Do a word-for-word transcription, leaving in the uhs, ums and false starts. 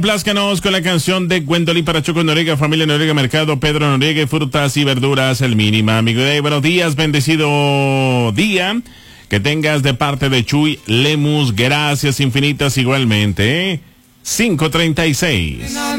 Pláscanos con la canción de Gwendolyn para Choco Noriega, familia Noriega Mercado, Pedro Noriega, frutas y verduras, el mínima. Amigo de buenos días, bendecido día que tengas de parte de Chuy Lemus, gracias infinitas igualmente. ¿eh? cinco treinta y seis.